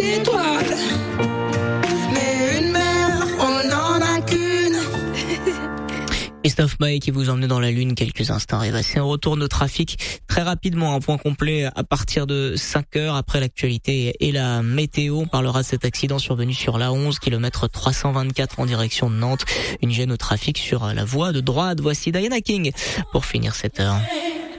étoiles. Mais une mer, on n'en a qu'une. Christophe Maé qui vous emmène dans la Lune quelques instants. Et c'est un retour de trafic très rapidement, un point complet à partir de 5h après l'actualité et la météo. On parlera de cet accident survenu sur l'A11, kilomètre 324 en direction de Nantes. Une gêne au trafic sur la voie de droite. Voici Diana King pour finir cette heure.